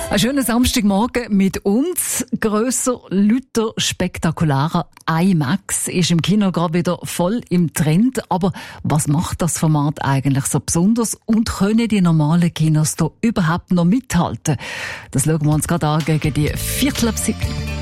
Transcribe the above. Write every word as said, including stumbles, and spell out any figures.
Ein schöner Samstagmorgen mit uns. Grösser, lauter, spektakularer IMAX ist im Kino gerade wieder voll im Trend. Aber was macht das Format eigentlich so besonders? Und können die normalen Kinos da überhaupt noch mithalten? Das schauen wir uns gerade an gegen die Viertel ab sieben.